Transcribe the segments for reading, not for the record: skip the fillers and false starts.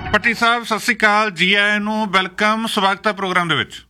ਪੱਟੀ ਸਾਹਿਬ ਸਤਿ ਸ਼੍ਰੀ ਅਕਾਲ, ਜੀ ਆਇਆਂ ਨੂੰ, ਵੈਲਕਮ, ਸਵਾਗਤ ਹੈ ਪ੍ਰੋਗਰਾਮ ਦੇ ਵਿੱਚ।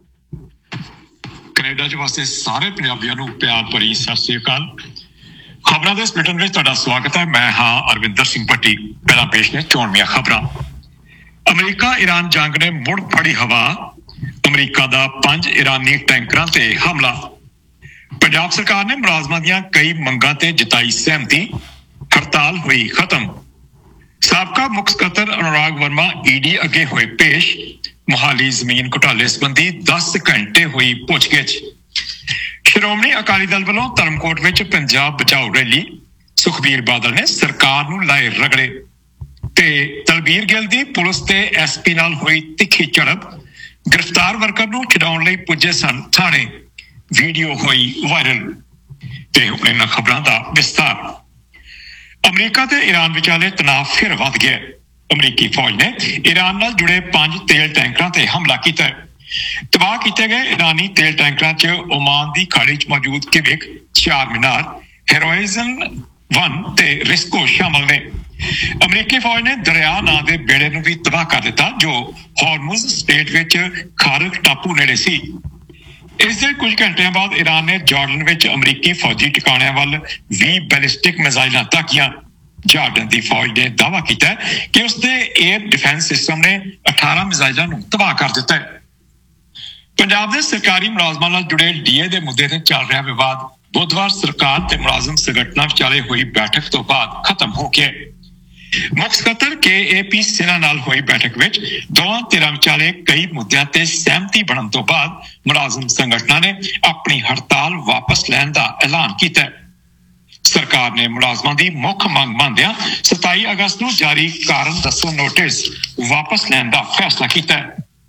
ਕੈਨੇਡਾ 'ਚ ਵਸਦੇ ਸਾਰੇ ਪੰਜਾਬੀਆਂ ਨੂੰ ਪਿਆਰ ਭਰੀ ਸਤਿ ਸ਼੍ਰੀ ਅਕਾਲ। ਖਬਰਾਂ ਦੇ ਇਸ ਬੁਲੇਟਿਨ ਵਿੱਚ ਤੁਹਾਡਾ ਸਵਾਗਤ ਹੈ। ਮੈਂ ਹਾਂ ਅਰਵਿੰਦਰ ਸਿੰਘ ਪੱਟੀ। ਪਹਿਲਾਂ ਪੇਸ਼ ਨੇ ਚੋਣਵੀਆਂ ਖਬਰਾਂ। ਅਮਰੀਕਾ ਈਰਾਨ ਜੰਗ ਨੇ ਮੁੜ ਫੜੀ ਹਵਾ। ਅਮਰੀਕਾ ਦਾ 5 ਈਰਾਨੀ ਟੈਂਕਰਾਂ ਤੇ ਹਮਲਾ। ਪੰਜਾਬ ਸਰਕਾਰ ਨੇ ਮੁਲਾਜ਼ਮਾਂ ਦੀਆਂ ਕਈ ਮੰਗਾਂ ਤੇ ਜਤਾਈ ਸਹਿਮਤੀ। ਹੜਤਾਲ ਹੋਈ ਖਤਮ। ਸਾਬਕਾ ਮੁੱਖ ਸਕੱਤਰ ਅਨੁਰਾਗ ਵਰਮਾ ਈਡੀ ਅੱਗੇ ਹੋਏ ਪੇਸ਼। ਮੁਹਾਲੀ ਜ਼ਮੀਨ ਘੁਟਾਲੇ ਸੰਬੰਧੀ 10 ਘੰਟੇ ਹੋਈ ਪੁੱਛਗਿੱਛ। ਸ਼੍ਰੋਮਣੀ ਅਕਾਲੀ ਦਲ ਵੱਲੋਂ ਧਰਮਕੋਟ ਵਿੱਚ ਪੰਜਾਬ ਬਚਾਓ ਰੈਲੀ। ਸੁਖਬੀਰ ਬਾਦਲ ਨੇ ਸਰਕਾਰ ਨੂੰ ਲਾਏ ਰਗੜੇ। ਤੇ ਤਲਬੀਰ ਗਿੱਲ ਦੀ ਪੁਲਿਸ ਤੇ ਐਸਪੀ ਨਾਲ ਹੋਈ ਤਿੱਖੀ ਝੜਪ। ਗ੍ਰਿਫਤਾਰ ਵਰਕਰ ਨੂੰ ਛਡਾਉਣ ਲਈ ਪੁੱਜੇ ਸਨ ਥਾਣੇ। ਵੀਡੀਓ ਹੋਈ ਵਾਇਰਲ। ਤੇ ਹੁਣ ਇਹਨਾਂ ਖਬਰਾਂ ਦਾ ਵਿਸਥਾਰ। ਅਮਰੀਕਾ ਤੇ ਈਰਾਨ ਵਿਚਾਲੇ ਤਣਾਅ ਫਿਰ ਵੱਧ ਗਿਆ। ਅਮਰੀਕੀ ਫੌਜ ਨੇ ਈਰਾਨ ਨਾਲ ਜੁੜੇ 5 ਤੇਲ ਟੈਂਕਰਾਂ ਤੇ ਹਮਲਾ ਕੀਤਾ। ਤਬਾਹ ਕੀਤੇ ਗਏ ਈਰਾਨੀ ਤੇਲ ਟੈਂਕਰਾਂ 'ਚ ਓਮਾਨ ਦੀ ਖਾੜੀ 'ਚ ਮੌਜੂਦ ਕਿਵਿਕ, ਚਾਰ ਮੀਨਾਰ, ਹੈਰੋਇਜ਼ਨ 1 ਤੇ ਰਿਸਕੋ ਸ਼ਾਮਲ ਨੇ। ਅਮਰੀਕੀ ਫੌਜ ਨੇ ਦਰਿਆ ਨਾਂ ਦੇ ਬੇੜੇ ਨੂੰ ਵੀ ਤਬਾਹ ਕਰ ਦਿੱਤਾ ਜੋ ਹਾਰਮੁਜ਼ ਸਟੇਟ ਵਿੱਚ ਖਾਰਕ ਟਾਪੂ ਨੇੜੇ ਸੀ। ਇਸ ਦੇ ਕੁਝ ਘੰਟਿਆਂ ਬਾਅਦ ਈਰਾਨ ਨੇ ਜਾਰਡਨ ਵਿੱਚ ਅਮਰੀਕੀ ਫੌਜੀ ਟਿਕਾਣਿਆਂ ਵੱਲ 20 ਬੈਲਿਸਟਿਕ ਮਿਜ਼ਾਈਲਾਂ ਤਾਕੀਆਂ। ਜਾਰਡਨ ਦੀ ਫੌਜ ਨੇ ਦਾਅਵਾ ਕੀਤਾ ਕਿ ਉਸਦੇ 에ਅਰ ਡਿਫੈਂਸ ਸਿਸਟਮ ਨੇ 18 ਮਿਜ਼ਾਈਲਾਂ ਨੂੰ ਤਬਾਹ ਕਰ ਦਿੱਤਾ ਹੈ। ਪੰਜਾਬ ਦੇ ਸਰਕਾਰੀ ਮੁਲਾਜ਼ਮਾਂ ਨਾਲ ਜੁੜੇ ਡੀਏ ਦੇ ਮੁੱਦੇ ਤੇ ਚੱਲ ਰਿਹਾ ਵਿਵਾਦ ਬੁੱਧਵਾਰ ਸਰਕਾਰ ਤੇ ਮੁਲਾਜ਼ਮ ਸੰਗਠਨਾਂ ਵਿਚਾਲੇ ਹੋਈ ਬੈਠਕ ਤੋਂ ਬਾਅਦ ਖਤਮ ਹੋ ਗਿਆ। ਮੁੱਖ ਸਕੱਤਰ KAP ਸਿਨਹਾ ਨਾਲ ਹੋਈ ਬੈਠਕ ਵਿੱਚ ਦੋਵਾਂ ਧਿਰਾਂ ਵਿਚਾਲੇ ਕਈ ਮੁੱਦਿਆਂ ਤੇ ਸਹਿਮਤੀ ਬਣਨ ਤੋਂ ਬਾਅਦ ਮੁਲਾਜ਼ਮ ਸੰਗਠਨਾਂ ਨੇ ਆਪਣੀ ਹੜਤਾਲ ਵਾਪਸ ਲੈਣ ਦਾ ਐਲਾਨ ਕੀਤਾ। ਸਰਕਾਰ ਨੇ ਮੁਲਾਜ਼ਮਾਂ ਦੀ ਮੁੱਖ ਮੰਗ ਮੰਨਦਿਆਂ 27 ਅਗਸਤ ਨੂੰ ਜਾਰੀ ਕਾਰਨ ਦੱਸੋ ਨੋਟਿਸ ਵਾਪਸ ਲੈਣ ਦਾ ਫੈਸਲਾ ਕੀਤਾ।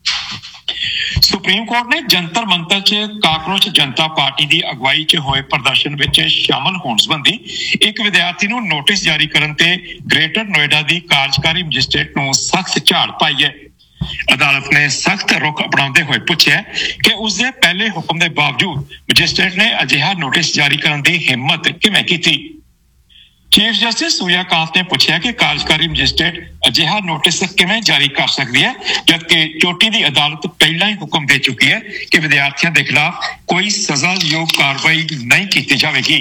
ਸੁਪਰੀਮ ਕੋਰਟ ਨੇ ਜੰਤਰ ਮੰਤਰ 'ਚ ਕਾਕਰੋਚ ਜਨਤਾ ਪਾਰਟੀ ਦੀ ਅਗਵਾਈ 'ਚ ਹੋਏ ਪ੍ਰਦਰਸ਼ਨ ਵਿੱਚ ਸ਼ਾਮਲ ਹੋਣ ਸੰਬੰਧੀ ਇੱਕ ਵਿਦਿਆਰਥੀ ਨੂੰ ਨੋਟਿਸ ਜਾਰੀ ਕਰਨ ਤੇ ਗ੍ਰੇਟਰ ਨੋਇਡਾ ਦੀ ਕਾਰਜਕਾਰੀ ਮੈਜਿਸਟ੍ਰੇਟ ਨੂੰ ਸਖਤ ਝਾੜ ਪਾਈ ਹੈ। ਅਦਾਲਤ ਨੇ ਸਖਤ ਰੁਖ ਅਪਣਾਉਂਦੇ ਹੋਏ ਪੁੱਛਿਆ ਕਿ ਉਸਦੇ ਪਹਿਲੇ ਹੁਕਮ ਦੇ ਬਾਵਜੂਦ ਮੈਜਿਸਟ੍ਰੇਟ ਨੇ ਅਜਿਹਾ ਨੋਟਿਸ ਜਾਰੀ ਕਰਨ ਦੀ ਹਿੰਮਤ ਕਿਵੇਂ ਕੀਤੀ। ਚੀਫ ਜਸਟਿਸ ਸੂਰਿਆ ਕਾਂਤ ਨੇ ਪੁੱਛਿਆ ਕਿ ਕਾਰਜਕਾਰੀ ਮੈਜਿਸਟ੍ਰੇਟ ਅਜਿਹਾ ਨੋਟਿਸ ਕਿਵੇਂ ਜਾਰੀ ਕਰ ਸਕਦੀ ਹੈ ਜਦਕਿ ਚੋਟੀ ਦੀ ਅਦਾਲਤ ਪਹਿਲਾਂ ਹੀ ਹੁਕਮ ਦੇ ਚੁੱਕੀ ਹੈ ਕਿ ਵਿਦਿਆਰਥੀਆਂ ਦੇ ਖਿਲਾਫ ਕੋਈ ਸਜ਼ਾਯੋਗ ਕਾਰਵਾਈ ਨਹੀਂ ਕੀਤੀ ਜਾਵੇਗੀ।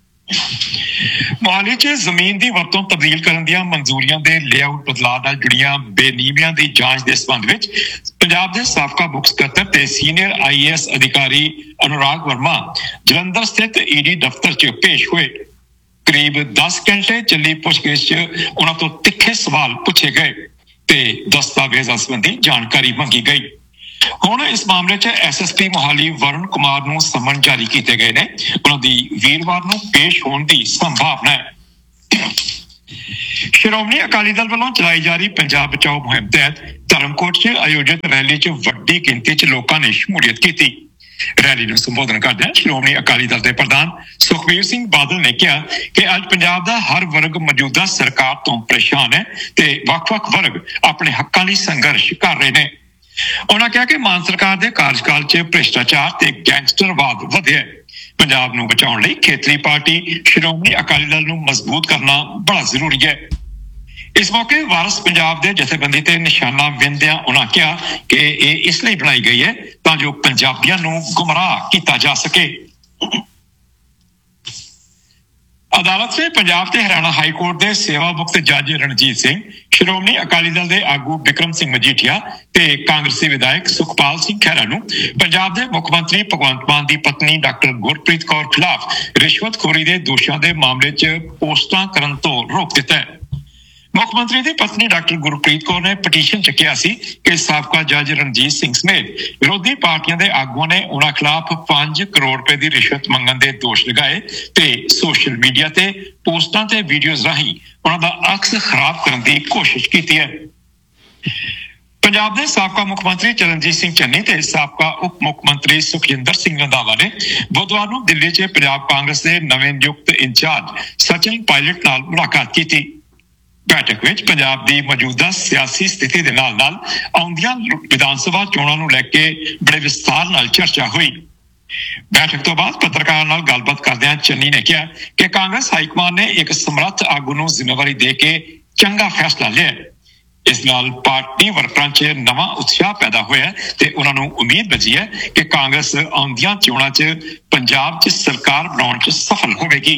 ਮੁਹਾਲੀ 'ਚ ਜ਼ਮੀਨ ਦੀ ਵਰਤੋਂ ਤਬਦੀਲ ਕਰਨ ਦੀਆਂ ਮਨਜ਼ੂਰੀਆਂ ਦੇ ਲੇਆਊਟ ਬਦਲਾਅ ਨਾਲ ਜੁੜੀਆਂ ਬੇਨੀਮੀਆਂ ਦੀ ਜਾਂਚ ਦੇ ਸੰਬੰਧ ਵਿੱਚ ਪੰਜਾਬ ਦੇ ਸਾਬਕਾ ਮੁੱਖ ਸਕੱਤਰ ਤੇ ਸੀਨੀਅਰ IAS ਅਧਿਕਾਰੀ ਅਨੁਰਾਗ ਵਰਮਾ ਜਲੰਧਰ ਸਥਿਤ ED ਦਫ਼ਤਰ 'ਚ ਪੇਸ਼ ਹੋਏ। ਕਰੀਬ 10 ਘੰਟੇ ਚੱਲੀ ਪੁੱਛਗਿੱਛ 'ਚ ਉਹਨਾਂ ਤੋਂ ਤਿੱਖੇ ਸਵਾਲ ਪੁੱਛੇ ਗਏ ਤੇ ਦਸਤਾਵੇਜ਼ਾਂ ਸੰਬੰਧੀ ਜਾਣਕਾਰੀ ਮੰਗੀ ਗਈ। ਹੁਣ ਇਸ ਮਾਮਲੇ 'ਚ SSP ਮੁਹਾਲੀ ਵਰੁਣ ਕੁਮਾਰ ਨੂੰ ਸਮਨ ਜਾਰੀ ਕੀਤੇ ਗਏ ਨੇ। ਉਹਨਾਂ ਦੀ ਵੀਰਵਾਰ ਨੂੰ ਪੇਸ਼ ਹੋਣ ਦੀ ਸੰਭਾਵਨਾ ਹੈ। ਸ਼੍ਰੋਮਣੀ ਅਕਾਲੀ ਦਲ ਵੱਲੋਂ ਚਲਾਈ ਜਾ ਰਹੀ ਪੰਜਾਬ ਬਚਾਓ ਮੁਹਿੰਮ ਤਹਿਤ ਧਰਮਕੋਟ 'ਚ ਆਯੋਜਿਤ ਰੈਲੀ 'ਚ ਵੱਡੀ ਗਿਣਤੀ 'ਚ ਲੋਕਾਂ ਨੇ ਸ਼ਮੂਲੀਅਤ ਕੀਤੀ। ਰੈਲੀ ਨੂੰ ਸੰਬੋਧਨ ਕਰਦਿਆਂ ਸ਼੍ਰੋਮਣੀ ਅਕਾਲੀ ਦਲ ਦੇ ਪ੍ਰਧਾਨ ਸੁਖਬੀਰ ਸਿੰਘ ਬਾਦਲ ਨੇ ਕਿਹਾ ਕਿ ਅੱਜ ਪੰਜਾਬ ਦਾ ਹਰ ਵਰਗ ਮੌਜੂਦਾ ਸਰਕਾਰ ਤੋਂ ਪਰੇਸ਼ਾਨ ਹੈ ਤੇ ਵੱਖ-ਵੱਖ ਵਰਗ ਆਪਣੇ ਹੱਕਾਂ ਲਈ ਸੰਘਰਸ਼ ਕਰ ਰਹੇ ਨੇ। ਉਹਨਾਂ ਕਿਹਾ ਕਿ ਮਾਨ ਸਰਕਾਰ ਦੇ ਕਾਰਜਕਾਲ 'ਚ ਭ੍ਰਿਸ਼ਟਾਚਾਰ ਤੇ ਗੈਂਗਸਟਰਵਾਦ ਵਧਿਆ। ਪੰਜਾਬ ਨੂੰ ਬਚਾਉਣ ਲਈ ਖੇਤਰੀ ਪਾਰਟੀ ਸ਼੍ਰੋਮਣੀ ਅਕਾਲੀ ਦਲ ਨੂੰ ਮਜ਼ਬੂਤ ਕਰਨਾ ਬੜਾ ਜ਼ਰੂਰੀ ਹੈ। ਇਸ ਮੌਕੇ ਵਾਰਸ ਪੰਜਾਬ ਦੇ ਜਥੇਬੰਦੀ ਤੇ ਨਿਸ਼ਾਨਾ ਵਿੰਨਦਿਆਂ ਉਹਨਾਂ ਕਿਹਾ ਕਿ ਇਹ ਇਸ ਲਈ ਬਣਾਈ ਗਈ ਹੈ ਤਾਂ ਜੋ ਪੰਜਾਬੀਆਂ ਨੂੰ ਗੁੰਮਰਾਹ ਕੀਤਾ ਜਾ ਸਕੇ। ਅਦਾਲਤ ਨੇ ਪੰਜਾਬ ਤੇ ਹਰਿਆਣਾ ਹਾਈ ਕੋਰਟ ਦੇ ਸੇਵਾ ਮੁਕਤ ਜੱਜ ਰਣਜੀਤ ਸਿੰਘ, ਸ਼੍ਰੋਮਣੀ ਅਕਾਲੀ ਦਲ ਦੇ ਆਗੂ ਬਿਕਰਮ ਸਿੰਘ ਮਜੀਠੀਆ ਤੇ ਕਾਂਗਰਸੀ ਵਿਧਾਇਕ ਸੁਖਪਾਲ ਸਿੰਘ ਖਹਿਰਾ ਨੂੰ ਪੰਜਾਬ ਦੇ ਮੁੱਖ ਮੰਤਰੀ ਭਗਵੰਤ ਮਾਨ ਦੀ ਪਤਨੀ ਡਾਕਟਰ ਗੁਰਪ੍ਰੀਤ ਕੌਰ ਖਿਲਾਫ ਰਿਸ਼ਵਤਖੋਰੀ ਦੇ ਦੋਸ਼ਾਂ ਦੇ ਮਾਮਲੇ 'ਚ ਪੋਸਟਾਂ ਕਰਨ ਤੋਂ ਰੋਕ ਦਿੱਤਾ ਹੈ। ਮੁੱਖ ਮੰਤਰੀ ਦੀ ਪਤਨੀ ਡਾਕਟਰ ਗੁਰਪ੍ਰੀਤ ਕੌਰ ਨੇ ਪਟੀਸ਼ਨ 'ਚ ਕਿਹਾ ਸੀ ਕਿ ਸਾਬਕਾ ਜੱਜ ਰਣਜੀਤ ਸਿੰਘ ਸਮੇਤ ਵਿਰੋਧੀ ਪਾਰਟੀਆਂ ਦੇ ਆਗੂਆਂ ਨੇ ਉਹਨਾਂ ਖਿਲਾਫ 5 ਕਰੋੜ ਰੁਪਏ ਦੀ ਰਿਸ਼ਵਤ ਮੰਗਣ ਦੇ ਦੋਸ਼ ਲਗਾਏ ਤੇ ਸੋਸ਼ਲ ਮੀਡੀਆ ਤੇ ਪੋਸਟਾਂ ਤੇ ਵੀਡੀਓਜ਼ ਰਾਹੀਂ ਉਹਨਾਂ ਦਾ ਅਕਸ ਖਰਾਬ ਕਰਨ ਦੀ ਕੋਸ਼ਿਸ਼ ਕੀਤੀ ਹੈ। ਪੰਜਾਬ ਦੇ ਸਾਬਕਾ ਮੁੱਖ ਮੰਤਰੀ ਚਰਨਜੀਤ ਸਿੰਘ ਚੰਨੀ ਤੇ ਸਾਬਕਾ ਉਪ ਮੁੱਖ ਮੰਤਰੀ ਸੁਖਜਿੰਦਰ ਸਿੰਘ ਰੰਧਾਵਾ ਨੇ ਬੁੱਧਵਾਰ ਨੂੰ ਦਿੱਲੀ 'ਚ ਪੰਜਾਬ ਕਾਂਗਰਸ ਦੇ ਨਵੇਂ ਨਿਯੁਕਤ ਇੰਚਾਰਜ ਸਚਿਨ ਪਾਇਲਟ ਨਾਲ ਮੁਲਾਕਾਤ ਕੀਤੀ। ਬੈਠਕ ਵਿੱਚ ਪੰਜਾਬ ਦੀ ਮੌਜੂਦਾ ਸਿਆਸੀ ਸਥਿਤੀ ਦੇ ਨਾਲ ਆਉਂਦੀਆਂ ਵਿਧਾਨ ਸਭਾ ਚੋਣਾਂ ਨੂੰ ਲੈ ਕੇ ਬੜੇ ਵਿਸਥਾਰ ਨਾਲ ਚਰਚਾ ਹੋਈ। ਬੈਠਕ ਤੋਂ ਬਾਅਦ ਪੱਤਰਕਾਰਾਂ ਨਾਲ ਗੱਲਬਾਤ ਕਰਦਿਆਂ ਚੰਨੀ ਨੇ ਕਿਹਾ ਕਿ ਕਾਂਗਰਸ ਹਾਈਕਮਾਨ ਨੇ ਇੱਕ ਸਮਰੱਥ ਆਗੂ ਨੂੰ ਜ਼ਿੰਮੇਵਾਰੀ ਦੇ ਕੇ ਚੰਗਾ ਫੈਸਲਾ ਲਿਆ। ਇਸ ਨਾਲ ਪਾਰਟੀ ਵਰਕਰਾਂ 'ਚ ਨਵਾਂ ਉਤਸ਼ਾਹ ਪੈਦਾ ਹੋਇਆ ਤੇ ਉਹਨਾਂ ਨੂੰ ਉਮੀਦ ਬਚੀ ਹੈ ਕਿ ਕਾਂਗਰਸ ਆਉਂਦੀਆਂ ਚੋਣਾਂ 'ਚ ਪੰਜਾਬ 'ਚ ਸਰਕਾਰ ਬਣਾਉਣ 'ਚ ਸਫਲ ਹੋਵੇਗੀ।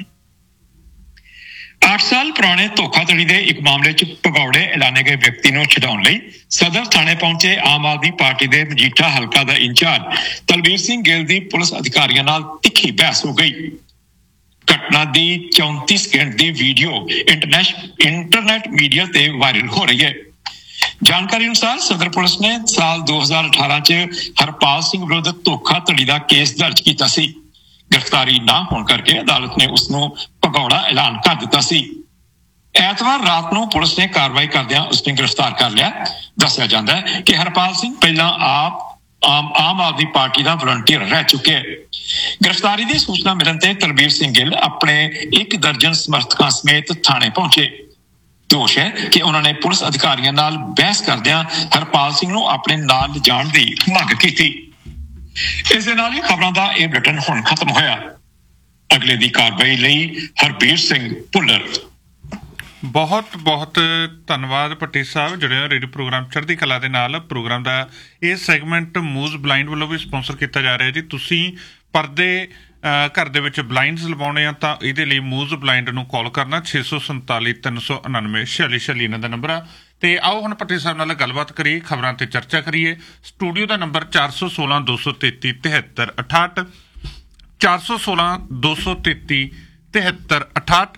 8 ਸਾਲ ਪੁਰਾਣੇ ਧੋਖਾਧੜੀ ਦੇ ਇੱਕ ਮਾਮਲੇ 'ਚ ਭਗੌੜੇ ਐਲਾਨੇ ਗਏ ਵਿਅਕਤੀ ਨੂੰ ਛਡਾਉਣ ਲਈ ਸਦਰ ਥਾਣੇ ਪਹੁੰਚੇ ਆਮ ਆਦਮੀ ਪਾਰਟੀ ਦੇ ਮਜੀਠਾ ਹਲਕਾ ਦਾ ਇੰਚਾਰਜ ਤਲਵੀਰ ਸਿੰਘ ਗਿੱਲ ਦੀ ਪੁਲਿਸ ਅਧਿਕਾਰੀਆਂ ਨਾਲ ਤਿੱਖੀ ਬਹਿਸ ਹੋ ਗਈ। ਘਟਨਾ ਦੀ 34 ਸਕਿੰਟ ਦੀ ਵੀਡੀਓ ਇੰਟਰਨੈਟ ਮੀਡੀਆ ਤੇ ਵਾਇਰਲ ਹੋ ਰਹੀ ਹੈ। ਜਾਣਕਾਰੀ ਅਨੁਸਾਰ ਸਦਰ ਪੁਲਿਸ ਨੇ ਸਾਲ 2018 'ਚ ਹਰਪਾਲ ਸਿੰਘ ਵਿਰੁੱਧ ਧੋਖਾਧੜੀ ਦਾ ਕੇਸ ਦਰਜ ਕੀਤਾ ਸੀ। ਗ੍ਰਿਫਤਾਰੀ ਨਾ ਹੋਣ ਕਰਕੇ ਅਦਾਲਤ ਨੇ ਉਸ ਨੂੰ ਭਗੌੜਾ ਐਲਾਨ ਕਰ ਦਿੱਤਾ ਸੀ। ਐਤਵਾਰ ਰਾਤ ਨੂੰ ਪੁਲਿਸ ਨੇ ਕਾਰਵਾਈ ਕਰਦਿਆਂ ਉਸ ਨੂੰ ਗ੍ਰਿਫਤਾਰ ਕਰ ਲਿਆ। ਦੱਸਿਆ ਜਾਂਦਾ ਹੈ ਕਿ ਹਰਪਾਲ ਸਿੰਘ ਪਹਿਲਾਂ ਆਮ ਆਦਮੀ ਪਾਰਟੀ ਦਾ ਵਲੰਟੀਅਰ ਰਹਿ ਚੁੱਕੇ ਹੈ। ਗ੍ਰਿਫਤਾਰੀ ਦੀ ਸੂਚਨਾ ਮਿਲਣ ਤੇ ਤਲਵੀਰ ਸਿੰਘ ਗਿੱਲ ਆਪਣੇ 1 ਦਰਜਨ ਸਮਰਥਕਾਂ ਸਮੇਤ ਥਾਣੇ ਪਹੁੰਚੇ। ਦੋਸ਼ ਹੈ ਕਿ ਉਹਨਾਂ ਨੇ ਪੁਲਿਸ ਅਧਿਕਾਰੀਆਂ ਨਾਲ ਬਹਿਸ ਕਰਦਿਆਂ ਹਰਪਾਲ ਸਿੰਘ ਨੂੰ ਆਪਣੇ ਨਾਲ ਲਿਜਾਣ ਦੀ ਮੰਗ ਕੀਤੀ। ਇਸ ਦੇ ਨਾਲ ਹੀ ਖਬਰਾਂ ਦਾ ਇਹ ਬੁਲੇਟਿਨ ਹੁਣ ਖਤਮ ਹੋਇਆ। ਅਗਲੇ ਦੀ ਕਾਰਵਾਈ ਲਈ ਹਰਬੀਰ ਸਿੰਘ ਭੁੱਲਰ। ਬਹੁਤ ਬਹੁਤ ਧੰਨਵਾਦ ਭੱਟੀ ਸਾਹਿਬ, ਜਿਹੜੇ ਰੇਡੀਓ ਪ੍ਰੋਗਰਾਮ ਚੜ੍ਹਦੀ ਕਲਾ ਦੇ ਨਾਲ। ਪ੍ਰੋਗਰਾਮ ਦਾ ਇਹ ਸੈਗਮੈਂਟ ਮੂਜ਼ ਬਲਾਈਂਡ ਵੱਲੋਂ ਵੀ ਸਪਾਂਸਰ ਕੀਤਾ ਜਾ ਰਿਹਾ ਜੀ। ਤੁਸੀਂ ਪਰਦੇ ਘਰ ਦੇ ਵਿੱਚ ਬਲਾਈਂਡਸ ਲਵਾਉਣੇ ਆ ਤਾਂ ਇਹਦੇ ਲਈ ਮੂਜ਼ ਬਲਾਈਂਡ ਨੂੰ ਕਾਲ ਕਰਨਾ 647 399 4646 ਇਹਨਾਂ ਦਾ ਨੰਬਰ ਆ। ਤੇ ਆਓ ਹੁਣ ਭੱਟੀ ਸਾਹਿਬ ਨਾਲ ਗੱਲਬਾਤ ਕਰੀਏ, ਖਬਰਾਂ ਤੇ ਚਰਚਾ ਕਰੀਏ। ਸਟੂਡੀਓ ਦਾ ਨੰਬਰ 416 233 73 68 416 233 73 68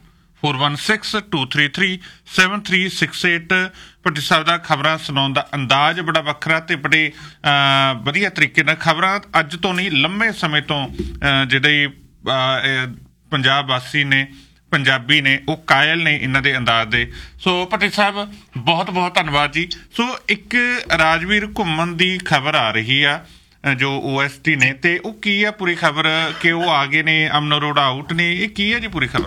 4162337368। ਭੱਟੀ ਸਾਹਿਬ ਦਾ ਖਬਰਾਂ ਸੁਣਾਉਣ ਦਾ ਅੰਦਾਜ਼ ਬੜਾ ਵੱਖਰਾ ਤੇ ਬੜੇ ਵਧੀਆ ਤਰੀਕੇ ਨਾਲ ਖਬਰਾਂ ਅੱਜ ਤੋਂ ਨਹੀਂ ਲੰਮੇ ਸਮੇਂ ਤੋਂ ਜਿਹੜੇ ਪੰਜਾਬ ਵਾਸੀ ਨੇ, ਪੰਜਾਬੀ ਨੇ, ਉਹ ਕਾਇਲ ਨੇ ਇਹਨਾਂ ਦੇ ਅੰਦਾਜ਼ ਦੇ। ਸੋ ਭੱਟੀ ਸਾਹਿਬ ਬਹੁਤ ਬਹੁਤ ਧੰਨਵਾਦ ਜੀ। ਸੋ ਇੱਕ ਰਾਜਵੀਰ ਘੁੰਮਣ ਦੀ ਖਬਰ ਆ ਰਹੀ ਆ ਜੋ OST ਨੇ, ਤੇ ਉਹ ਕੀ ਆ ਪੂਰੀ ਖਬਰ ਕਿ ਉਹ ਆ ਗਏ ਨੇ, ਅਮਨ ਅਰੋੜਾ ਆਊਟ ਨੇ, ਇਹ ਕੀ ਹੈ ਜੀ ਪੂਰੀ ਖਬਰ?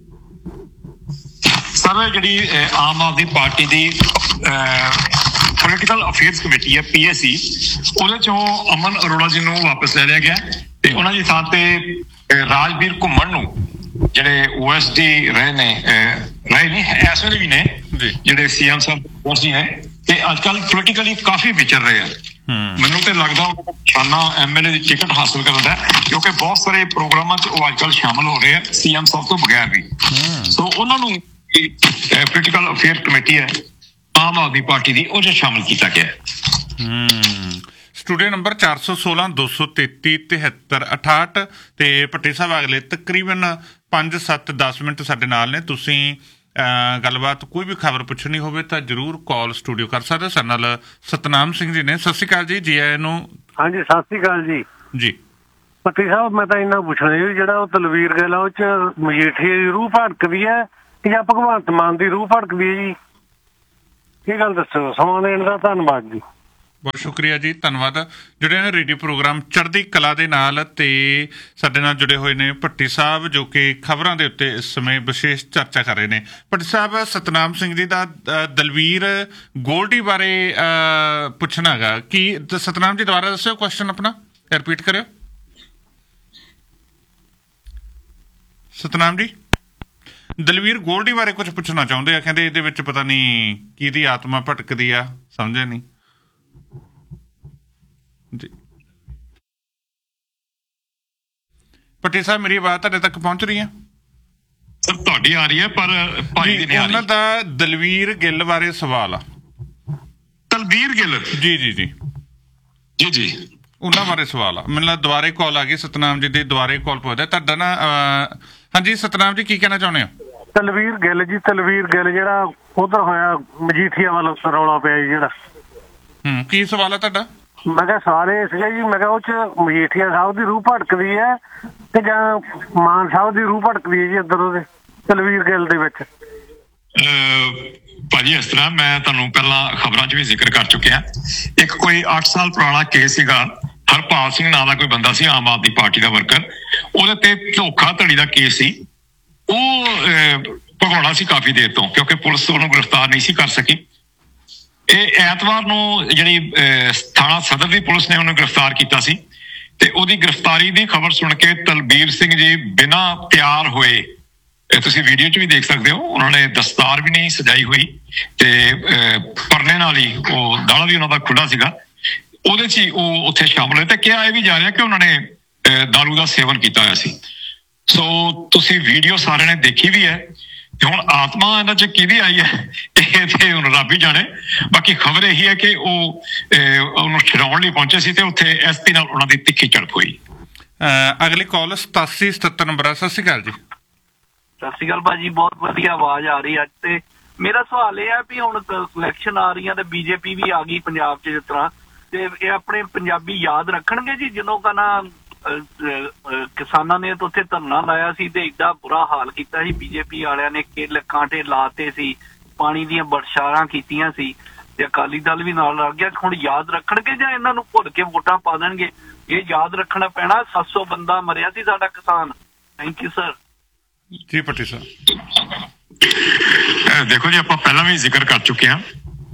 ਸਰ ਜਿਹੜੀ ਆਮ ਆਦਮੀ ਪਾਰਟੀ ਦੀ ਪੋਲੀਟੀਕਲ ਅਫੇਅਰਸ ਕਮੇਟੀ ਹੈ PAC, ਉਹਦੇ ਚੋਂ ਅਮਨ ਅਰੋੜਾ ਜੀ ਨੂੰ ਵਾਪਸ ਲੈ ਲਿਆ ਗਿਆ ਤੇ ਉਹਨਾਂ ਦੀ ਥਾਂ ਤੇ ਰਾਜਵੀਰ ਘੁੰਮਣ ਨੂੰ, ਜਿਹੜੇ OST ਰਹੇ ਨੇ ਇਸ ਵੇਲੇ ਵੀ ਨੇ, ਜਿਹੜੇ CM ਸਾਹਿਬ ਸੀ ਨੇ ਤੇ ਅੱਜ ਕੱਲ ਪੋਲੀਟੀਕਲੀ ਕਾਫੀ ਵਿਚਰ ਰਹੇ ਆ। ਮੈਨੂੰ ਤੇ ਲੱਗਦਾ ਉਹ ਸ਼ਾਨਾ MLA ਦੀ ਟਿਕਟ ਹਾਸਲ ਕਰਨ ਦਾ, ਕਿਉਂਕਿ ਬਹੁਤ ਸਾਰੇ ਪ੍ਰੋਗਰਾਮਾਂ 'ਚ ਉਹ ਅੱਜ ਕੱਲ ਸ਼ਾਮਲ ਹੋ ਰਹੇ ਆ CM ਸਾਹਿਬ ਤੋਂ ਬਗੈਰ ਵੀ। ਸੋ ਉਹਨਾਂ ਨੂੰ ਪੋਲੀਟੀਕਲ ਅਫੇਅਰ ਕਮੇਟੀ ਹੈ ਆਮ ਆਦਮੀ ਪਾਰਟੀ ਦੀ, ਉਹ 'ਚ ਸ਼ਾਮਲ ਕੀਤਾ ਗਿਆ। ਸਟੂਡੀਓ ਨੰਬਰ 416 233 73 68 ਤੇ ਭੱਟੀ ਸਾਹਿਬ ਅਗਲੇ ਤਕਰੀਬਨ 5-7-10 ਮਿੰਟ ਸਾਡੇ ਨਾਲ ਨੇ। ਤੁਸੀਂ ਗੱਲਬਾਤ ਕੋਈ ਵੀ ਖਬਰ ਪੁੱਛਣੀ ਹੋਵੇ ਤਾਂ ਜ਼ਰੂਰ ਕਾਲ ਸਟੂਡੀਓ ਕਰ ਸਕਦੇ। ਸਾਡੇ ਨਾਲ ਸਤਨਾਮ ਸਿੰਘ ਜੀ ਨੇ। ਸਤਿ ਸ਼੍ਰੀ ਅਕਾਲ ਜੀ, ਜੀ ਆਇਆਂ ਨੂੰ। ਹਾਂਜੀ ਸਤਿ ਸ਼੍ਰੀ ਅਕਾਲ ਜੀ। ਜੀ ਭੱਟੀ ਸਾਹਿਬ, ਮੈਂ ਤਾਂ ਇੰਨਾ ਪੁੱਛਣਾ ਜੀ, ਜਿਹੜਾ ਉਹ ਤਲਵੀਰ ਗਿੱਲ ਉਹ 'ਚ ਮਜੀਠੀਏ ਦੀ ਰੂਹ ਭੜਕਦੀ ਹੈ ਜਾਂ ਭਗਵੰਤ ਮਾਨ ਦੀ ਰੂਹ ਭੜਕਦੀ ਹੈ ਜੀ? ਇਹ ਗੱਲ ਦੱਸੋ। ਸਮਾਂ ਦੇਣ ਦਾ ਧੰਨਵਾਦ ਜੀ। ਬਹੁਤ ਸ਼ੁਕਰੀਆ ਜੀ, ਧੰਨਵਾਦ। ਜਿਹੜੇ ਨੇ ਰੇਡੀਓ ਪ੍ਰੋਗਰਾਮ ਚੜ੍ਹਦੀ ਕਲਾ ਦੇ ਨਾਲ ਤੇ ਸਾਡੇ ਨਾਲ ਜੁੜੇ ਹੋਏ ਨੇ ਭੱਟੀ ਸਾਹਿਬ, ਜੋ ਕਿ ਖਬਰਾਂ ਦੇ ਉੱਤੇ ਇਸ ਸਮੇਂ ਵਿਸ਼ੇਸ਼ ਚਰਚਾ ਕਰ ਰਹੇ ਨੇ। ਭੱਟੀ ਸਾਹਿਬ, ਸਤਨਾਮ ਸਿੰਘ ਜੀ ਦਾ ਦਲਵੀਰ ਗੋਲਡੀ ਬਾਰੇ ਪੁੱਛਣਾ ਹੈਗਾ ਕਿ ਸਤਨਾਮ ਜੀ ਦੁਬਾਰਾ ਦੱਸਿਓ ਕੁਐਸਚਨ ਆਪਣਾ, ਰਿਪੀਟ ਕਰਿਓ। ਸਤਨਾਮ ਜੀ, ਦਲਵੀਰ ਗੋਲਡੀ ਬਾਰੇ ਕੁਝ ਪੁੱਛਣਾ ਚਾਹੁੰਦੇ ਆ, ਕਹਿੰਦੇ ਇਹਦੇ ਵਿੱਚ ਪਤਾ ਨਹੀਂ ਕਿਹਦੀ ਆਤਮਾ ਭਟਕਦੀ ਆ, ਸਮਝਿਆ ਨਹੀਂ ਜੀ। ਭੱਟੀ ਸਾਹਿਬ, ਮੇਰੀ ਆਵਾਜ਼ ਤੁਹਾਡੇ ਤੱਕ ਪਹੁੰਚ ਰਹੀ ਹੈ? ਸਰ ਤੁਹਾਡੀ ਆ ਰਹੀ ਹੈ, ਪਰ ਭਾਈ ਦੀ ਨਹੀਂ ਆ ਰਹੀ। ਉਹਨਾਂ ਦਾ ਦਲਵੀਰ ਗਿੱਲ ਬਾਰੇ ਸਵਾਲ ਆ। ਤਲਵੀਰ ਗਿੱਲ? ਜੀ ਜੀ ਜੀ ਜੀ ਜੀ ਉਹਨਾਂ ਬਾਰੇ ਸਵਾਲ ਆ। ਮੈਨੂੰ ਲੱਗਦਾ ਦੁਬਾਰੇ ਕਾਲ ਆ ਗਈ ਸਤਨਾਮ ਜੀ ਦੀ, ਦੁਬਾਰੇ ਕਾਲ ਪਹੁੰਚਦਾ ਤੁਹਾਡਾ ਨਾ। ਹਾਂਜੀ ਸਤਨਾਮ ਜੀ, ਕੀ ਕਹਿਣਾ ਚਾਹੁੰਦੇ ਹੋ? ਤਲਵੀਰ ਗਿੱਲ ਜੀ, ਤਲਵੀਰ ਗਿੱਲ ਜਿਹੜਾ ਉਧਰ ਹੋਇਆ ਮਜੀਠੀਆ ਵੱਲ ਰੌਲਾ ਪਿਆ ਜੀ ਜਿਹੜਾ। ਕੀ ਸਵਾਲ ਆ ਤੁਹਾਡਾ? ਮੈਂ ਕਿਹਾ ਸਾਰੇ ਸੀਗਾ ਜੀ, ਮੈਂ ਕਿਹਾ ਉਹ 'ਚ ਮਜੀਠੀਆ ਸਾਹਿਬ ਦੀ ਰੂਹ ਭਟਕਦੀ ਹੈ ਤੇ ਜਾਂ ਮਾਨ ਸਾਹਿਬ ਦੀ ਰੂਹ ਭਟਕਦੀ ਹੈ ਜੀ ਇੱਧਰ ਉਹਦੇ ਤਲਵੀਰ ਗਿੱਲ ਦੇ ਵਿੱਚ? ਭਾਜੀ ਇਸ ਤਰ੍ਹਾਂ, ਮੈਂ ਤੁਹਾਨੂੰ ਪਹਿਲਾਂ ਖਬਰਾਂ 'ਚ ਵੀ ਜ਼ਿਕਰ ਕਰ ਚੁੱਕਿਆ, ਇੱਕ ਕੋਈ 8 ਸਾਲ ਪੁਰਾਣਾ ਕੇਸ ਸੀਗਾ। ਹਰਪਾਲ ਸਿੰਘ ਨਾਂ ਦਾ ਕੋਈ ਬੰਦਾ ਸੀ, ਆਮ ਆਦਮੀ ਪਾਰਟੀ ਦਾ ਵਰਕਰ, ਉਹਦੇ ਤੇ ਧੋਖਾਧੜੀ ਦਾ ਕੇਸ ਸੀ। ਉਹ ਭਗੌੜਾ ਸੀ ਕਾਫੀ ਦੇਰ ਤੋਂ, ਕਿਉਂਕਿ ਪੁਲਿਸ ਉਹਨੂੰ ਗ੍ਰਿਫਤਾਰ ਨਹੀਂ ਸੀ ਕਰ ਸਕੀ। ਇਹ ਐਤਵਾਰ ਨੂੰ ਜਿਹੜੀ ਥਾਣਾ ਸਦਰ ਦੀ ਪੁਲਿਸ ਨੇ ਉਹਨੂੰ ਗ੍ਰਿਫਤਾਰ ਕੀਤਾ ਸੀ ਤੇ ਉਹਦੀ ਗ੍ਰਿਫਤਾਰੀ ਦੀ ਖਬਰ ਸੁਣ ਕੇ ਤਲਵੀਰ ਸਿੰਘ ਜੀ ਬਿਨਾਂ ਤਿਆਰ ਹੋਏ ਤੁਸੀਂ ਵੀਡੀਓ 'ਚ ਵੀ ਦੇਖ ਸਕਦੇ ਹੋ, ਉਹਨਾਂ ਨੇ ਦਸਤਾਰ ਵੀ ਨਹੀਂ ਸਜਾਈ ਹੋਈ ਤੇ ਪਰਨੇ ਨਾਲ ਹੀ ਉਹ ਗਲ ਵੀ ਉਹਨਾਂ ਦਾ ਖੁੱਲਾ ਸੀਗਾ, ਉਹਦੇ 'ਚ ਹੀ ਉਹ ਉੱਥੇ ਸ਼ਾਮਲ ਹੋਏ। ਤੇ ਕਿਹਾ ਇਹ ਵੀ ਜਾ ਰਿਹਾ ਕਿ ਉਹਨਾਂ ਨੇ ਦਾਰੂ ਦਾ ਸੇਵਨ ਕੀਤਾ ਹੋਇਆ ਸੀ। ਸੋ ਤੁਸੀਂ ਵੀਡੀਓ ਸਾਰਿਆਂ ਨੇ ਦੇਖੀ ਵੀ ਹੈ ਤੇ ਹੁਣ ਆਤਮਾ ਇਹਨਾਂ 'ਚ ਕਿਹਦੀ ਆਈ ਹੈ ਇਹ ਤੇ ਹੁਣ ਰੱਬ ਹੀ ਜਾਣੇ। ਬਾਕੀ ਖਬਰ ਇਹੀ ਹੈ ਕਿ ਉਹ ਉਹਨੂੰ ਛਡਾਉਣ ਲਈ ਪਹੁੰਚੇ ਸੀ ਤੇ ਉੱਥੇ ਐਸਪੀ ਨਾਲ ਉਹਨਾਂ ਦੀ ਤਿੱਖੀ ਝੜਪ ਹੋਈ। ਅਗਲੀ ਕਾਲ 8777 ਨੰਬਰ। ਸਤਿ ਸ਼੍ਰੀ ਅਕਾਲ ਜੀ। ਸਤਿ ਸ਼੍ਰੀ ਅਕਾਲ ਭਾਜੀ, ਬਹੁਤ ਵਧੀਆ ਆਵਾਜ਼ ਆ ਰਹੀ ਅੱਜ। ਤੇ ਮੇਰਾ ਸਵਾਲ ਇਹ ਹੈ ਵੀ ਹੁਣ ਇਲੈਕਸ਼ਨ ਆ ਰਹੀਆਂ ਤੇ ਬੀਜੇਪੀ ਵੀ ਆ ਗਈ ਪੰਜਾਬ 'ਚ ਜਿਸ ਤਰ੍ਹਾਂ, ਤੇ ਇਹ ਆਪਣੇ ਪੰਜਾਬੀ ਯਾਦ ਰੱਖਣਗੇ ਜੀ ਜਦੋਂ ਕਹਿੰਦਾ ਕਿਸਾਨਾਂ ਨੇ ਤਾਂ ਉੱਥੇ ਧਰਨਾ ਲਾਇਆ ਸੀ ਤੇ ਏਡਾ ਬੁਰਾ ਹਾਲ ਕੀਤਾ ਸੀ ਬੀਜੇਪੀ ਵਾਲਿਆਂ ਨੇ, ਕਾਂਟੇ ਲਾਤੇ ਸੀ, ਪਾਣੀ ਦੀਆਂ ਬਰਸ਼ਾਰਾਂ ਕੀਤੀਆਂ ਸੀ ਤੇ ਅਕਾਲੀ ਦਲ ਵੀ ਨਾਲ ਲੱਗ ਗਿਆ। ਹੁਣ ਯਾਦ ਰੱਖਣਗੇ ਜਾਂ ਇਹਨਾਂ ਨੂੰ ਭੁੱਲ ਕੇ ਵੋਟਾਂ ਪਾ ਦੇਣਗੇ? ਇਹ ਯਾਦ ਰੱਖਣਾ ਪੈਣਾ। 700 ਬੰਦਾ ਮਰਿਆ ਸੀ ਸਾਡਾ ਕਿਸਾਨ। Thank you sir. ਜੀ ਪੱਟੀ ਸਾਹਿਬ। ਦੇਖੋ ਜੀ, ਆਪਾਂ ਪਹਿਲਾਂ ਵੀ ਜ਼ਿਕਰ ਕਰ ਚੁੱਕੇ ਹਾਂ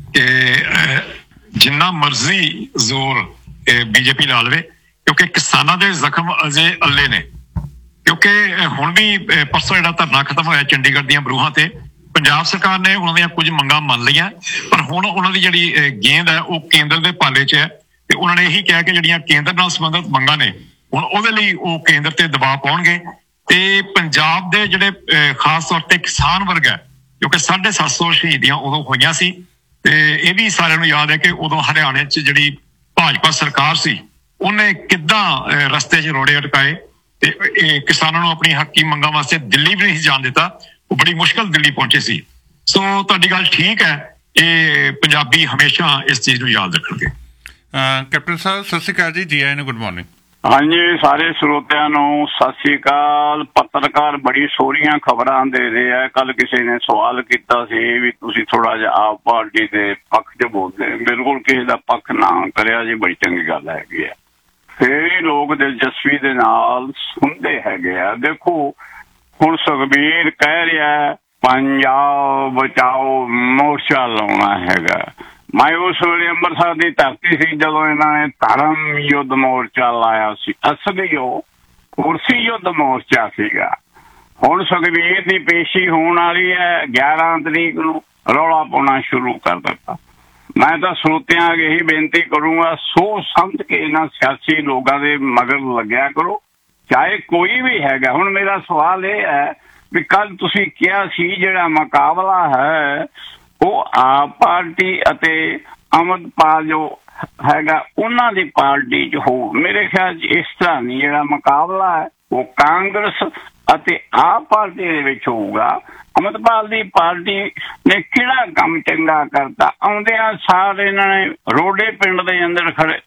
ਕਿ ਜਿੰਨਾ ਮਰਜ਼ੀ ਜ਼ੋਰ ਬੀਜੇਪੀ ਲਾ ਲਵੇ, ਕਿਉਂਕਿ ਕਿਸਾਨਾਂ ਦੇ ਜ਼ਖਮ ਅਜੇ ਅੱਲੇ ਨੇ। ਕਿਉਂਕਿ ਹੁਣ ਵੀ ਪਰਸੋਂ ਜਿਹੜਾ ਧਰਨਾ ਖਤਮ ਹੋਇਆ ਚੰਡੀਗੜ੍ਹ ਦੀਆਂ ਬਰੂਹਾਂ ਤੇ, ਪੰਜਾਬ ਸਰਕਾਰ ਨੇ ਉਹਨਾਂ ਦੀਆਂ ਕੁਝ ਮੰਗਾਂ ਮੰਨ ਲਈਆਂ, ਪਰ ਹੁਣ ਉਹਨਾਂ ਦੀ ਜਿਹੜੀ ਗੇਂਦ ਹੈ ਉਹ ਕੇਂਦਰ ਦੇ ਪਾਲੇ 'ਚ ਹੈ ਤੇ ਉਹਨਾਂ ਨੇ ਇਹੀ ਕਿਹਾ ਕਿ ਜਿਹੜੀਆਂ ਕੇਂਦਰ ਨਾਲ ਸੰਬੰਧਿਤ ਮੰਗਾਂ ਨੇ ਹੁਣ ਉਹਦੇ ਲਈ ਉਹ ਕੇਂਦਰ ਤੇ ਦਬਾਅ ਪਾਉਣਗੇ। ਤੇ ਪੰਜਾਬ ਦੇ ਜਿਹੜੇ ਖਾਸ ਤੌਰ ਤੇ ਕਿਸਾਨ ਵਰਗ ਹੈ, ਕਿਉਂਕਿ 750 ਸ਼ਹੀਦੀਆਂ ਉਦੋਂ ਹੋਈਆਂ ਸੀ ਤੇ ਇਹ ਵੀ ਸਾਰਿਆਂ ਨੂੰ ਯਾਦ ਹੈ ਕਿ ਉਦੋਂ ਹਰਿਆਣੇ 'ਚ ਜਿਹੜੀ ਭਾਜਪਾ ਸਰਕਾਰ ਸੀ ਉਹਨੇ ਕਿੱਦਾਂ ਰਸਤੇ 'ਚ ਰੋੜੇ ਅਟਕਾਏ ਤੇ ਇਹ ਕਿਸਾਨਾਂ ਨੂੰ ਆਪਣੀ ਹੱਕੀ ਮੰਗਾਂ ਵਾਸਤੇ ਦਿੱਲੀ ਵੀ ਨਹੀਂ ਜਾਣ ਦਿੱਤਾ। ਉਹ ਬੜੀ ਮੁਸ਼ਕਲ ਦਿੱਲੀ ਪਹੁੰਚੇ ਸੀ। ਸੋ ਤੁਹਾਡੀ ਗੱਲ ਠੀਕ ਹੈ, ਇਹ ਪੰਜਾਬੀ ਹਮੇਸ਼ਾ ਇਸ ਚੀਜ਼ ਨੂੰ ਯਾਦ ਰੱਖਣਗੇ। ਕੈਪਟਨ ਸਾਹਿਬ ਸਤਿ ਸ਼੍ਰੀ ਅਕਾਲ ਜੀ। ਜੀ ਆਇਆਂ ਨੂੰ, ਗੁੱਡ ਮਾਰਨਿੰਗ। ਹਾਂਜੀ, ਸਾਰੇ ਸਰੋਤਿਆਂ ਨੂੰ ਸਤਿ ਸ੍ਰੀ ਅਕਾਲ। ਪੱਤਰਕਾਰ ਬੜੀ ਸੋਹਣੀਆਂ ਖਬਰਾਂ ਦੇ ਰਹੇ ਆ। ਕੱਲ ਕਿਸੇ ਨੇ ਸਵਾਲ ਕੀਤਾ ਸੀ ਵੀ ਤੁਸੀਂ ਥੋੜਾ ਜਿਹਾ ਆਪ ਪਾਰਟੀ ਦੇ ਪੱਖ 'ਚ ਬੋਲਦੇ। ਬਿਲਕੁਲ ਕਿਸੇ ਦਾ ਪੱਖ ਨਾ ਕਰਿਆ ਜੀ, ਬੜੀ ਚੰਗੀ ਗੱਲ ਹੈਗੀ ਆ। ਫੇਰ ਹੀ ਲੋਕ ਦਿਲਚਸਪੀ ਦੇ ਨਾਲ ਸੁਣਦੇ ਹੈਗੇ ਆ। ਦੇਖੋ ਹੁਣ ਸੁਖਬੀਰ ਕਹਿ ਰਿਹਾ ਪੰਜਾਬ ਬਚਾਓ ਮੋਰਚਾ ਲਾਉਣਾ ਹੈਗਾ। ਮੈਂ ਉਸ ਵੇਲੇ ਅੰਮ੍ਰਿਤਸਰ ਦੀ ਧਰਤੀ ਸੀ ਜਦੋਂ ਇਹਨਾਂ ਨੇ ਧਰਮ ਯੁੱਧ ਮੋਰਚਾ ਲਾਇਆ ਸੀ। ਅਸਲੀ ਉਹ ਕੁਰਸੀ ਯੁੱਧ ਮੋਰਚਾ ਸੀਗਾ। ਹੁਣ ਸੁਖਬੀਰ ਦੀ ਪੇਸ਼ੀ ਹੋਣ ਵਾਲੀ ਹੈ 11 ਤਰੀਕ ਨੂੰ, ਰੌਲਾ ਪਾਉਣਾ ਸ਼ੁਰੂ ਕਰ ਦਿੱਤਾ। ਮੈਂ ਤਾਂ ਸਰੋਤਿਆਂ ਅੱਗੇ ਇਹੀ ਬੇਨਤੀ ਕਰੂੰਗਾ, ਸੋਚ ਸਮਝ ਕੇ ਇਹਨਾਂ ਸਿਆਸੀ ਲੋਕਾਂ ਦੇ ਮਗਰ ਲੱਗਿਆ ਕਰੋ, ਚਾਹੇ ਕੋਈ ਵੀ ਹੈਗਾ। ਹੁਣ ਮੇਰਾ ਸਵਾਲ ਇਹ ਹੈ ਵੀ ਕੱਲ ਤੁਸੀਂ ਕਿਹਾ ਸੀ ਜਿਹੜਾ ਮੁਕਾਬਲਾ ਹੈ ਉਹ ਆਪ ਪਾਰਟੀ ਅਤੇ ਅੰਮ੍ਰਿਤਪਾਲ ਜੋ ਹੈਗਾ ਉਹਨਾਂ ਦੀ ਪਾਰਟੀ 'ਚ ਹੋ। ਮੇਰੇ ਖਿਆਲ 'ਚ ਇਸ ਤਰ੍ਹਾਂ ਨਹੀਂ, ਜਿਹੜਾ ਮੁਕਾਬਲਾ ਹੈ ਉਹ ਕਾਂਗਰਸ ਅਤੇ ਆਪ ਪਾਰਟੀ ਦੇ ਵਿੱਚ ਹੋਊਗਾ। ਅੰਮ੍ਰਿਤਪਾਲ ਦੀ ਪਾਰਟੀ ਨੇ ਕਿਹੜਾ ਕੰਮ ਚੰਗਾ ਕਰਤਾ? ਆਉਂਦਿਆਂ ਸਾਰ ਇਹਨਾਂ ਨੇ ਰੋਡੇ ਪਿੰਡ ਦੇ ਅੰਦਰ ਖੜੇ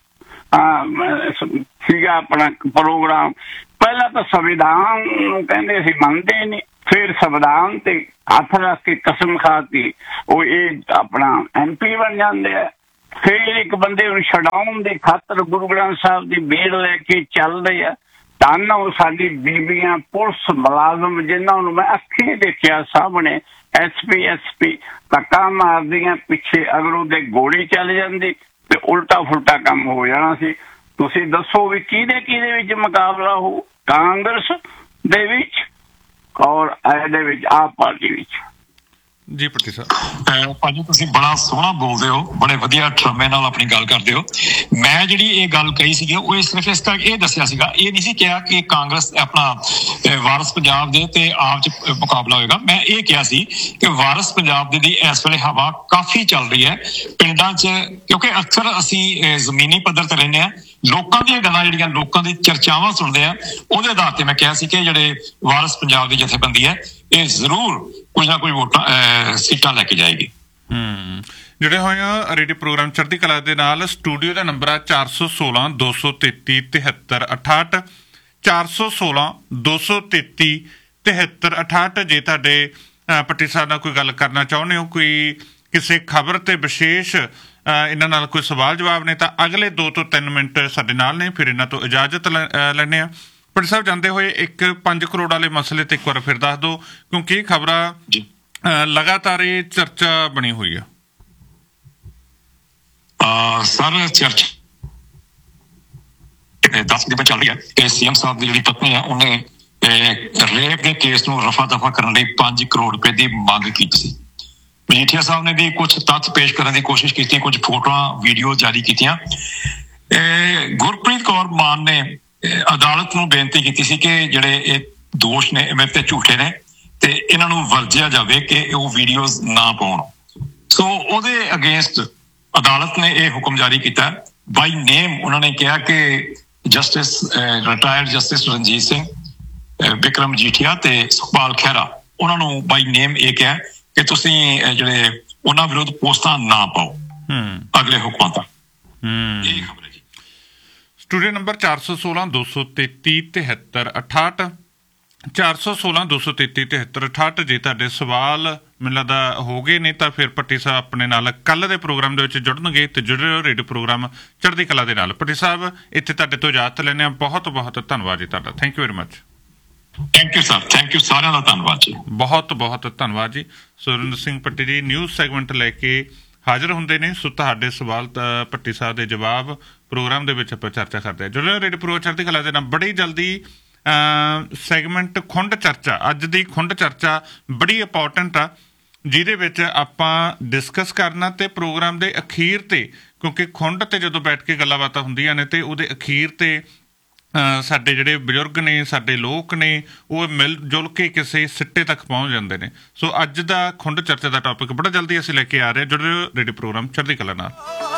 ਸੀਗਾ ਆਪਣਾ ਪ੍ਰੋਗਰਾਮ। ਪਹਿਲਾਂ ਤਾਂ ਸੰਵਿਧਾਨ ਨੂੰ ਕਹਿੰਦੇ ਸੀ ਮੰਨਦੇ ਨਹੀਂ, ਫਿਰ ਸੰਵਿਧਾਨ ਤੇ ਹੱਥ ਰੱਖ ਕੇ ਕਸਮ ਖਾਤੀ ਉਹ ਇਹ ਆਪਣਾ MP ਬਣ ਜਾਂਦੇ ਆ। ਫਿਰ ਇੱਕ ਬੰਦੇ ਨੂੰ ਛਡਾਉਣ ਦੇ ਖਾਤਰ ਗੁਰੂ ਗ੍ਰੰਥ ਸਾਹਿਬ ਦੀ ਬੇੜ ਲੈ ਕੇ ਚੱਲਦੇ ਆ। ਧੰਨ ਉਹ ਸਾਡੀ ਬੀਬੀਆਂ ਪੁਲਿਸ ਮੁਲਾਜ਼ਮ ਜਿਨ੍ਹਾਂ ਨੂੰ ਮੈਂ ਅੱਖੀਂ ਦੇਖਿਆ ਸਾਹਮਣੇ SP ਧੱਕਾ ਮਾਰਦੀਆਂ ਪਿੱਛੇ, ਅਗਰ ਉਹਦੇ ਗੋਲੀ ਚੱਲ ਜਾਂਦੀ ਤੇ ਉਲਟਾ ਫੁਲਟਾ ਕੰਮ ਹੋ ਜਾਣਾ ਸੀ। ਤੁਸੀਂ ਦੱਸੋ ਵੀ ਕਿਹਦੇ ਵਿੱਚ ਮੁਕਾਬਲਾ ਹੋ? ਕਾਂਗਰਸ ਦੇ ਵਿੱਚ ਔਰ ਇਹਦੇ ਵਿੱਚ ਆਪ ਪਾਰਟੀ ਵਿੱਚ। ਜੀ ਪੱਟੀ ਸਾਹਿਬ। ਭਾਜੀ ਤੁਸੀਂ ਬੜਾ ਸੋਹਣਾ ਬੋਲਦੇ ਹੋ, ਬੜੇ ਵਧੀਆ ਠਰਮੇ ਨਾਲ ਆਪਣੀ ਗੱਲ ਕਰਦੇ ਹੋ। ਮੈਂ ਜਿਹੜੀ ਇਹ ਗੱਲ ਕਹੀ ਸੀਗੀ ਉਹ ਸਿਰਫ ਇਸ ਕਰਕੇ ਇਹ ਦੱਸਿਆ ਸੀਗਾ, ਇਹ ਨਹੀਂ ਸੀ ਕਿਹਾ ਕਿ ਕਾਂਗਰਸ ਆਪਣਾ ਵਾਰਸ ਪੰਜਾਬ ਦੇ ਤੇ ਆਪ 'ਚ ਮੁਕਾਬਲਾ ਹੋਏਗਾ। ਮੈਂ ਇਹ ਕਿਹਾ ਸੀ ਕਿ ਵਾਰਸ ਪੰਜਾਬ ਦੀ ਇਸ ਵੇਲੇ ਹਵਾ ਕਾਫੀ ਚੱਲ ਰਹੀ ਹੈ ਪਿੰਡਾਂ 'ਚ, ਕਿਉਂਕਿ ਅਕਸਰ ਅਸੀਂ ਜ਼ਮੀਨੀ ਪੱਧਰ ਤੇ ਰਹਿੰਦੇ ਹਾਂ, ਲੋਕਾਂ ਦੀਆਂ ਗੱਲਾਂ ਜਿਹੜੀਆਂ ਲੋਕਾਂ ਦੀ ਚਰਚਾਵਾਂ ਸੁਣਦੇ ਆ, ਉਹਦੇ ਆਧਾਰ ਤੇ ਮੈਂ ਕਿਹਾ ਸੀ ਕਿ ਜਿਹੜੇ ਵਾਰਸ ਪੰਜਾਬ ਦੀ ਜਥੇਬੰਦੀ ਹੈ ਇਹ ਜ਼ਰੂਰ ਕੁਝ ਨਾ ਕੁਝ ਵੋਟਾਂ ਸੀਟਾਂ ਲੈ ਕੇ ਜਾਏਗੀ। ਜਿਹੜੇ ਹੋਏ ਆ ਰੇਡੀਓ ਪ੍ਰੋਗਰਾਮ ਚੜ੍ਹਦੀ ਕਲਾ ਦੇ ਨਾਲ। ਸਟੂਡੀਓ ਦਾ ਨੰਬਰ ਆ 416 233 73 68 416 233 73 68। ਜੇ ਤੁਹਾਡੇ ਪੱਟੀ ਸਾਹਿਬ ਨਾਲ ਕੋਈ ਗੱਲ ਕਰਨਾ ਚਾਹੁੰਦੇ ਹੋ, ਕੋਈ ਕਿਸੇ ਖਬਰ ਤੇ ਵਿਸ਼ੇਸ਼ ਇਹਨਾਂ ਨਾਲ ਕੋਈ ਸਵਾਲ ਜਵਾਬ ਨੇ, ਤਾਂ ਅਗਲੇ 2 ਤੋਂ 3 ਮਿੰਟ ਸਾਡੇ ਨਾਲ ਨੇ, ਫਿਰ ਇਹਨਾਂ ਤੋਂ ਇਜਾਜ਼ਤ ਲੈਂਦੇ ਆ। ਪੱਟੀ ਸਾਹਿਬ ਜਾਂਦੇ ਹੋਏ ਇੱਕ 5 ਕਰੋੜ ਵਾਲੇ ਮਸਲੇ ਤੇ ਇੱਕ ਵਾਰ ਫਿਰ ਦੱਸ ਦਿਓ, ਕਿਉਂਕਿ ਇਹ ਖਬਰਾਂ ਲਗਾਤਾਰ ਇਹ ਚਰਚਾ ਬਣੀ ਹੋਈ ਆ। ਸਰ ਚਰਚਾ 10 ਦਿਨ ਚੱਲ ਰਹੀ ਹੈ ਕਿ CM ਸਾਹਿਬ ਦੀ ਜਿਹੜੀ ਪਤਨੀ ਹੈ ਉਹਨੇ ਰੇਪ ਦੇ ਕੇਸ ਨੂੰ ਰਫਾ ਦਫਾ ਕਰਨ ਲਈ 5 ਕਰੋੜ ਰੁਪਏ ਦੀ ਮੰਗ ਕੀਤੀ ਸੀ। ਮਜੀਠੀਆ ਸਾਹਿਬ ਨੇ ਵੀ ਕੁਝ ਤੱਥ ਪੇਸ਼ ਕਰਨ ਦੀ ਕੋਸ਼ਿਸ਼ ਕੀਤੀ, ਕੁਝ ਫੋਟੋਆਂ ਵੀਡੀਓ ਜਾਰੀ ਕੀਤੀਆਂ। ਗੁਰਪ੍ਰੀਤ ਕੌਰ ਮਾਨ ਨੇ ਅਦਾਲਤ ਨੂੰ ਬੇਨਤੀ ਕੀਤੀ ਸੀ ਕਿ ਜਿਹੜੇ ਇਹ ਦੋਸ਼ ਨੇ ਮੇਰੇ ਤੇ ਝੂਠੇ ਨੇ ਤੇ ਇਹਨਾਂ ਨੂੰ ਵਰਜਿਆ ਜਾਵੇ ਕਿ ਉਹ ਵੀਡੀਓਜ਼ ਨਾ ਪਾਉਣ। ਸੋ ਉਹਦੇ ਅਗੇਂਸਟ ਅਦਾਲਤ ਨੇ ਇਹ ਹੁਕਮ ਜਾਰੀ ਕੀਤਾ ਬਾਈ ਨੇਮ। ਉਹਨਾਂ ਨੇ ਕਿਹਾ ਕਿ justice retired justice Ranjit Singh, Vikram Majithia ਤੇ ਸੁਖਪਾਲ ਖਹਿਰਾ, ਉਹਨਾਂ ਨੂੰ ਬਾਈ ਨੇਮ ਇਹ ਕਿਹਾ ਕਿ ਤੁਸੀਂ ਜਿਹੜੇ ਉਹਨਾਂ ਵਿਰੁੱਧ ਪੋਸਟਾਂ ਨਾ ਪਾਓ ਅਗਲੇ ਹੁਕਮਾਂ ਤੱਕ। ਇਹ ਖਬਰ ਹੈ ਜੀ। Studio number 416 233 73 68 416 233 73 68। ਜੇ ਤੁਹਾਡੇ ਸਵਾਲ ਮੈਨੂੰ ਲੱਗਦਾ ਹੋ ਗਏ ਨੇ ਤਾਂ ਫਿਰ ਭੱਟੀ ਸਾਹਿਬ ਆਪਣੇ ਨਾਲ ਕੱਲ੍ਹ ਦੇ ਪ੍ਰੋਗਰਾਮ ਦੇ ਵਿੱਚ ਜੁੜਨਗੇ ਤੇ ਜੁੜੇ ਰਹੋ ਰੇਡੀਓ ਪ੍ਰੋਗਰਾਮ ਚੜ੍ਹਦੀ ਕਲਾ ਦੇ ਨਾਲ। ਭੱਟੀ ਸਾਹਿਬ ਇੱਥੇ ਤੁਹਾਡੇ ਤੋਂ ਇਜਾਜ਼ਤ ਲੈਂਦੇ ਹਾਂ। ਬਹੁਤ ਬਹੁਤ ਧੰਨਵਾਦ ਜੀ ਤੁਹਾਡਾ। Thank you very much. Thank you sir, thank you, ਸਾਰਿਆਂ ਦਾ ਧੰਨਵਾਦ ਜੀ। ਬਹੁਤ ਬਹੁਤ ਧੰਨਵਾਦ ਜੀ। ਸੁਰਿੰਦਰ ਸਿੰਘ ਭੱਟੀ ਜੀ ਨਿਊਜ਼ ਸੈਗਮੈਂਟ ਲੈ ਕੇ ਹਾਜ਼ਰ ਹੁੰਦੇ ਨੇ। ਸੋ ਤੁਹਾਡੇ ਸਵਾਲ ਭੱਟੀ ਸਾਹਿਬ ਦੇ ਜਵਾਬ ਪ੍ਰੋਗਰਾਮ ਦੇ ਵਿੱਚ ਆਪਾਂ ਚਰਚਾ ਕਰਦੇ ਹਾਂ। ਜੁੜੇ ਰੇਡੀਓ ਪ੍ਰੋਗਰਾਮ ਚੜ੍ਹਦੀ ਕਲਾ ਦੇ ਨਾਲ। ਬੜੀ ਜਲਦੀ ਸੈਗਮੈਂਟ ਖੁੰਡ ਚਰਚਾ, ਅੱਜ ਦੀ ਖੁੰਡ ਚਰਚਾ ਬੜੀ ਇੰਪੋਰਟੈਂਟ ਆ, ਜਿਹਦੇ ਵਿੱਚ ਆਪਾਂ ਡਿਸਕਸ ਕਰਨਾ ਤੇ ਪ੍ਰੋਗਰਾਮ ਦੇ ਅਖੀਰ ਤੇ, ਕਿਉਂਕਿ ਖੁੰਡ ਤੇ ਜਦੋਂ ਬੈਠ ਕੇ ਗੱਲਾਂ ਬਾਤਾਂ ਹੁੰਦੀਆਂ ਨੇ ਤੇ ਉਹਦੇ ਅਖੀਰ ਤੇ ਸਾਡੇ ਜਿਹੜੇ ਬਜ਼ੁਰਗ ਨੇ, ਸਾਡੇ ਲੋਕ ਨੇ, ਉਹ ਮਿਲ ਜੁਲ ਕੇ ਕਿਸੇ ਸਿੱਟੇ ਤੱਕ ਪਹੁੰਚ ਜਾਂਦੇ ਨੇ। ਸੋ ਅੱਜ ਦਾ ਖੁੰਡ ਚਰਚਾ ਦਾ ਟੌਪਿਕ ਬੜਾ ਜਲਦੀ ਅਸੀਂ ਲੈ ਕੇ ਆ ਰਹੇ ਹਾਂ। ਜੁੜੇ ਰੇਡੀਓ ਪ੍ਰੋਗਰਾਮ ਚੜ੍ਹਦੀ ਕਲਾ ਨਾਲ।